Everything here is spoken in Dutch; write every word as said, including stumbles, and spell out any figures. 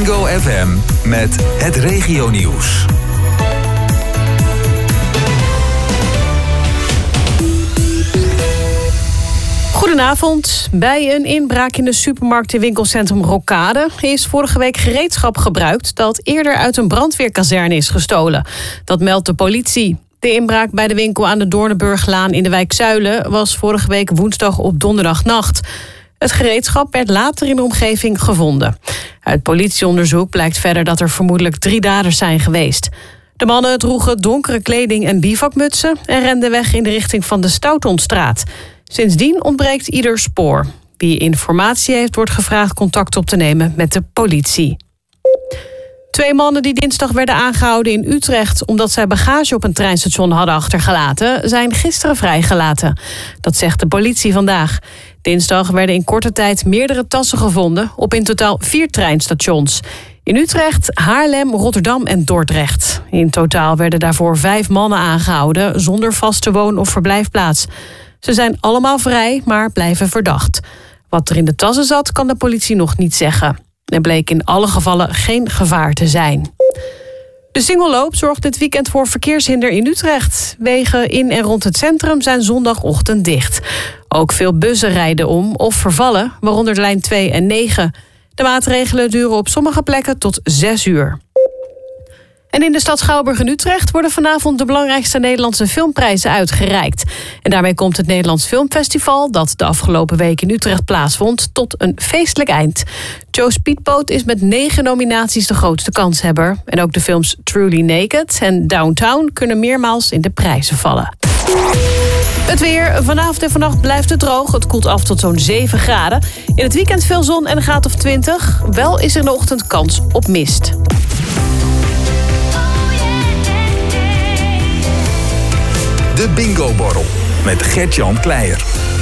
Bingo F M met het regionieuws. Goedenavond. Bij een inbraak in de supermarkt in winkelcentrum Rokade is vorige week gereedschap gebruikt dat eerder uit een brandweerkazerne is gestolen. Dat meldt de politie. De inbraak bij de winkel aan de Doornenburglaan in de wijk Zuilen was vorige week woensdag op donderdagnacht. Het gereedschap werd later in de omgeving gevonden. Uit politieonderzoek blijkt verder dat er vermoedelijk drie daders zijn geweest. De mannen droegen donkere kleding en bivakmutsen en renden weg in de richting van de Stoutontstraat. Sindsdien ontbreekt ieder spoor. Wie informatie heeft, wordt gevraagd contact op te nemen met de politie. Twee mannen die dinsdag werden aangehouden in Utrecht omdat zij bagage op een treinstation hadden achtergelaten, zijn gisteren vrijgelaten. Dat zegt de politie vandaag. Dinsdag werden in korte tijd meerdere tassen gevonden op in totaal vier treinstations. In Utrecht, Haarlem, Rotterdam en Dordrecht. In totaal werden daarvoor vijf mannen aangehouden zonder vaste woon- of verblijfplaats. Ze zijn allemaal vrij, maar blijven verdacht. Wat er in de tassen zat, kan de politie nog niet zeggen. Er bleek in alle gevallen geen gevaar te zijn. De singelloop zorgt dit weekend voor verkeershinder in Utrecht. Wegen in en rond het centrum zijn zondagochtend dicht. Ook veel bussen rijden om of vervallen, waaronder de lijn twee en negen. De maatregelen duren op sommige plekken tot zes uur. En in de stad Schouwburg in Utrecht worden vanavond de belangrijkste Nederlandse filmprijzen uitgereikt. En daarmee komt het Nederlands Filmfestival, dat de afgelopen week in Utrecht plaatsvond, tot een feestelijk eind. Joe Speedboat is met negen nominaties de grootste kanshebber. En ook de films Truly Naked en Downtown kunnen meermaals in de prijzen vallen. Het weer. Vanavond en vannacht blijft het droog. Het koelt af tot zo'n zeven graden. In het weekend veel zon en een graad of twintig. Wel is er in de ochtend kans op mist. De Bingo Borrel met Gert-Jan Kleijer.